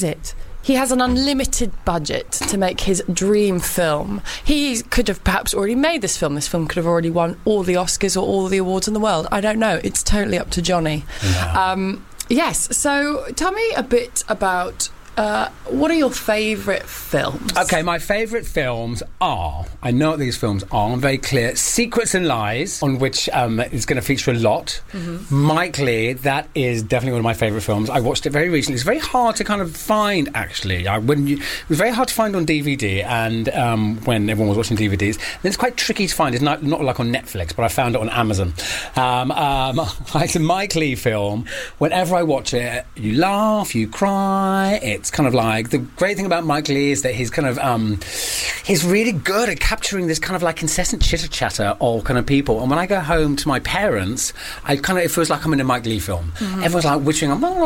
is it? He has an unlimited budget to make his dream film. He could have perhaps already made this film. This film could have already won all the Oscars or all the awards in the world. I don't know. It's totally up to Johnny. Yeah. Yes, so tell me a bit about... what are your favourite films? Okay, my favourite films are, I know what these films are, I'm very clear, Secrets and Lies, on which is going to feature a lot. Mike Leigh, that is definitely one of my favourite films. I watched it very recently. It's very hard to kind of find, actually. It was very hard to find on DVD, and when everyone was watching DVDs. And it's quite tricky to find. It's not like on Netflix, but I found it on Amazon. It's a Mike Leigh film. Whenever I watch it, you laugh, you cry. It's kind of like, the great thing about Mike Leigh is that he's kind of he's really good at capturing this kind of like incessant chitter chatter of kind of people. And when I go home to my parents, it feels like I'm in a Mike Leigh film. Everyone's like wishing,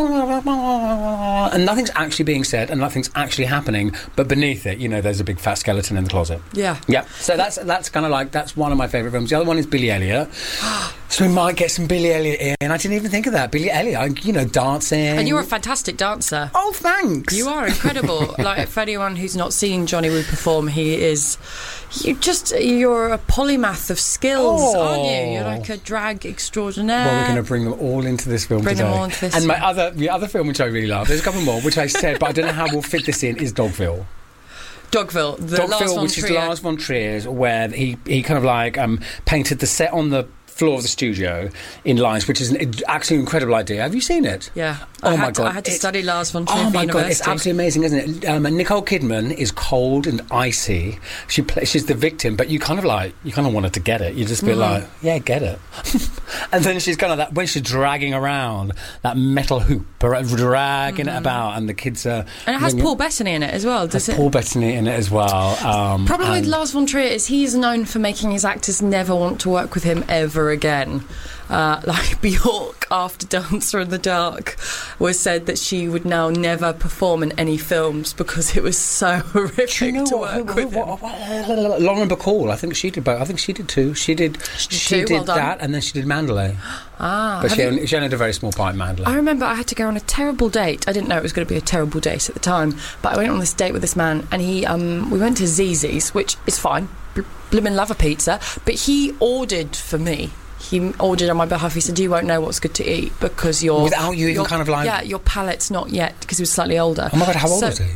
and nothing's actually being said and nothing's actually happening, but beneath it, there's a big fat skeleton in the closet. Yeah. So that's kind of like, that's one of my favourite films. The other one is Billy Elliot. So we might get some Billy Elliot in. I didn't even think of that. Billy Elliot, dancing. And you're a fantastic dancer. Oh, thanks. You are incredible. Like, for anyone who's not seen Johnny Wu perform, you're a polymath of skills, aren't you? You're like a drag extraordinaire. Well, we're going to bring them all into this film today. Bring them all into this. And the other film which I really love, there's a couple more, which I said, but I don't know how we'll fit this in, is Dogville. Dogville, which is Lars von Trier's, where he kind of like painted the set on the floor of the studio in lines, which is an actually incredible idea. Have you seen it? Yeah. Oh my God. I had to study Lars von Trier. Oh my God, it's university. absolutely amazing, isn't it? Nicole Kidman is cold and icy. She's the victim, but you kind of want her to get it. You just be like, yeah, get it. And then she's kind of that, when she's dragging around that metal hoop, dragging it about, and the kids are... And it has Paul Bettany in it as well, does it? Paul Bettany in it as well. Problem with Lars von Trier is he's known for making his actors never want to work with him ever again. Like Bjork, after Dancer in the Dark, was said that she would now never perform in any films because it was so horrific to work with him. Lauren Bacall, I think she did both. I think she did too. She did that, and then she did Mandalay. But she only did a very small part in Mandalay. I remember I had to go on a terrible date. I didn't know it was going to be a terrible date at the time, but I went on this date with this man, and we went to Zizzi's, which is fine. Blimmin' love a pizza, but he ordered for me. He ordered on my behalf. He said, "You won't know what's good to eat because without you even kind of like..." Yeah, your palate's not yet, because he was slightly older. Oh my God, how old was he?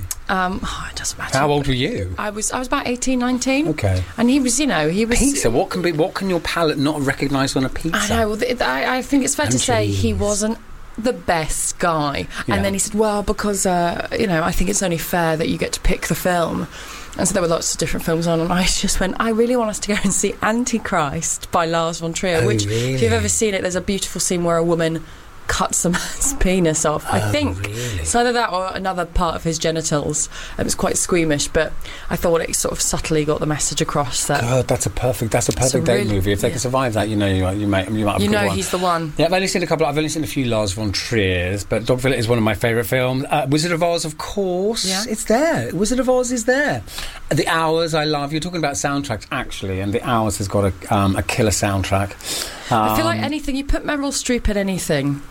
It doesn't matter. How old were you? I was about 18, 19. Okay. And he was. Pizza. What can your palate not recognise on a pizza? I know. Well, I think it's fair to say he wasn't the best guy. Yeah. And then he said, "Well, because I think it's only fair that you get to pick the film." And so there were lots of different films on, and I just went, I really want us to go and see Antichrist by Lars von Trier, which, really? If you've ever seen it, there's a beautiful scene where a woman cuts a man's penis off. I think really? It's either that or another part of his genitals. It was quite squeamish, but I thought it sort of subtly got the message across that. God, that's a perfect date movie. If they can survive that, you might have a good one. He's the one. Yeah, I've only seen a few Lars von Triers, but Dogville is one of my favourite films. Wizard of Oz, of course. Yeah. It's there. Wizard of Oz is there. The Hours, I love. You're talking about soundtracks, actually, and The Hours has got a killer soundtrack. I feel like anything, you put Meryl Streep in anything,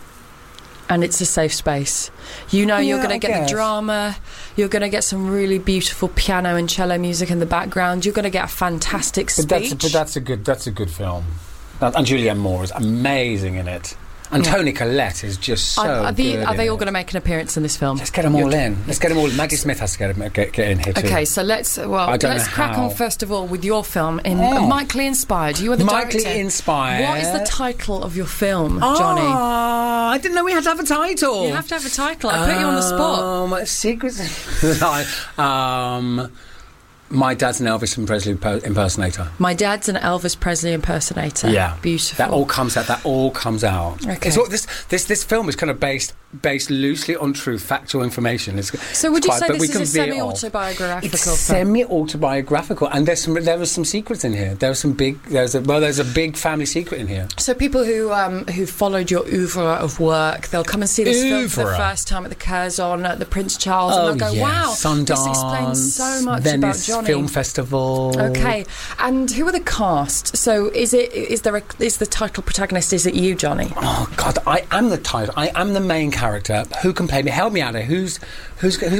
and it's a safe space. You're going to get the drama, you're going to get some really beautiful piano and cello music in the background, you're going to get a fantastic speech. But that's a good film. And Julianne Moore is amazing in it. And Toni Collette is just so good. Are they all going to make an appearance in this film? Let's get them all in. Let's get them all. Maggie Smith has to get in here too. Okay, so let's crack on first of all with your film Mike Leigh inspired. You are the director. Mike Leigh inspired. What is the title of your film, Johnny? I didn't know we had to have a title. You have to have a title. I put you on the spot. Secrets. My dad's an Elvis Presley impersonator. My dad's an Elvis Presley impersonator. Yeah, beautiful. That all comes out. Okay. So this film is kind of based loosely on true factual information. So would you say this is a semi-autobiographical? It's semi-autobiographical, and there were some secrets in here. There's a big family secret in here. So people who followed your oeuvre of work, they'll come and see this film for the first time at the Curzon, at the Prince Charles, and they'll go, "Wow, Sundance, this explains so much Venice about Johnny." Film Festival. Okay, and who are the cast? So is the title protagonist? Is it you, Johnny? Oh God, I am the title. I am the main character. Who can play me? Help me out here. Who's